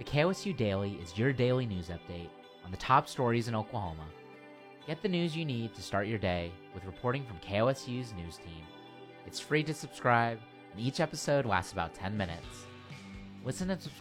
KOSU Daily is your daily news update on the top stories in Oklahoma. Get the news you need to start your day with reporting from KOSU's news team. It's free to subscribe, and each episode lasts about 10 minutes. Listen and subscribe